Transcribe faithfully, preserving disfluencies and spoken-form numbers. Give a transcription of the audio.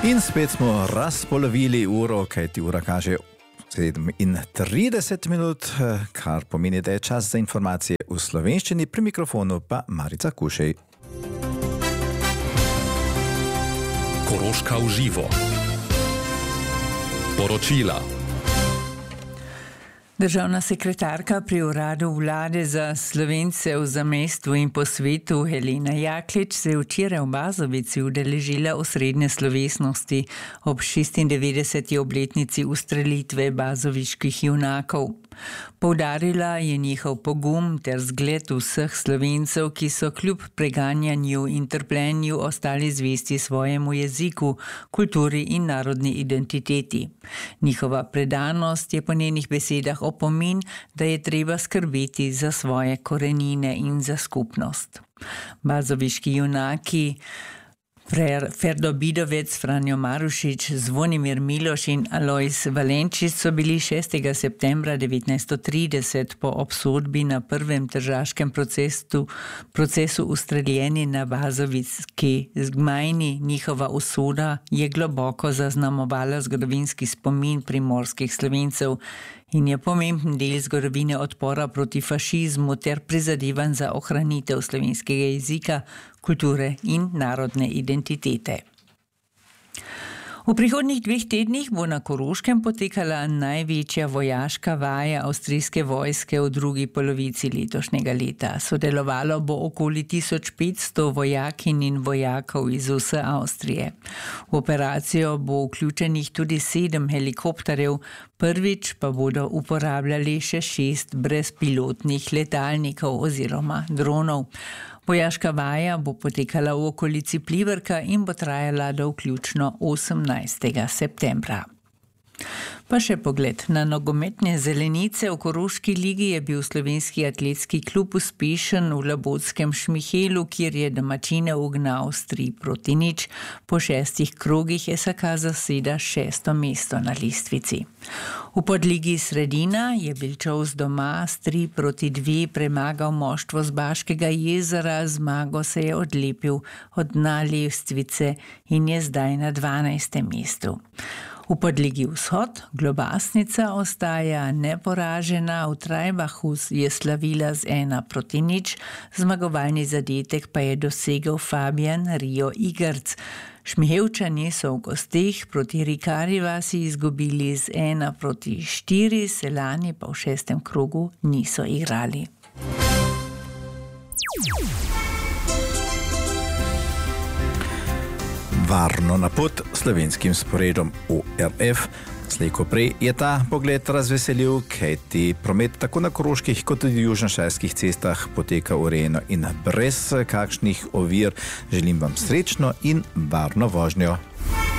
In spet smo razpolovili uro, kaj ti ura kaže sedem in trideset minut, kar pomeni, da je čas za informacije v slovenščini, pri mikrofonu pa Marica Kušej. Koroška v živo. Poročila. Državna sekretarka pri uradu vlade za Slovence v zamejstvu in po svetu Helena Jaklič se je včeraj v Bazovici udeležila osrednje slovesnosti ob šestindevetdeseti obletnici ustrelitve bazoviških junakov. Poudarila je njihov pogum ter zgled vseh Slovencev, ki so kljub preganjanju in trpljenju ostali zvesti svojemu jeziku, kulturi in narodni identiteti. Njihova predanost je po njenih besedah opomin, da je treba skrbeti za svoje korenine in za skupnost. Bazoviški junaki Ferdo Bidovec, Franjo Marušič, Zvonimir Miloš in Alojz Valenčič so bili šestega septembra devetnajststo trideset po obsodbi na prvem tržaškem procesu, procesu ustreljeni na Bazoviški zgmajni. Njihova usoda je globoko zaznamovala zgodovinski spomin primorskih Slovencev in je pomemben del zgodovine odpora proti fašizmu ter prizadevanj za ohranitev slovenskega jezika, kulture in narodne identitete. V prihodnjih dveh tednih bo na Koroškem potekala največja vojaška vaja avstrijske vojske v drugi polovici letošnjega leta. Sodelovalo bo okoli tisoč petsto vojakinj in vojakov iz vse Avstrije. V operacijo bo vključenih tudi sedem helikopterjev, prvič pa bodo uporabljali še šest brezpilotnih letalnikov oziroma dronov. Vojaška vaja bo potekala v okolici Pliberka in bo trajala do vključno osemnajstega septembra. Pa še pogled na nogometne zelenice. V Koroški ligi je bil slovenski atletski klub uspešen v labotskem Šmihelu, kjer je domačine ugnal s tri proti nič. Po šestih krogih S A K zaseda šesto mesto na lestvici. V podligi Sredina je Bilčovs doma s tri proti dve premagal moštvo z Baškega jezera. Zmago se je odlepil od dna lestvice in je zdaj na dvanajstem mestu. V podligi Vzhod Globasnica ostaja neporažena, v Trajbahu je slavila z ena proti nič, zmagovalni zadetek pa je dosegel Fabijan Rio Igrc. Šmihevčani so v gosteh proti Rikari vasi izgubili z ena proti štiri, Seljani pa v šestem krogu niso igrali. Varno na pot slovenskim sporedom V R F. Slej ko prej je ta pogled razveselil, kajti promet tako na koroških kot tudi južnoštajerskih cestah poteka urejeno in brez kakšnih ovir. Želim vam srečno in varno vožnjo.